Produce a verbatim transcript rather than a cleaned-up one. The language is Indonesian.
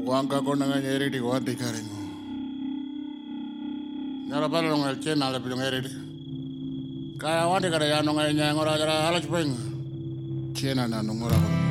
Wangka ko na nga nyeri di wadi karingo. Nyara pala nung el chena le pilong eri di. Kaya wadi kada ya nung ay nyang ora jara alas peng. Chena na nung ora ko.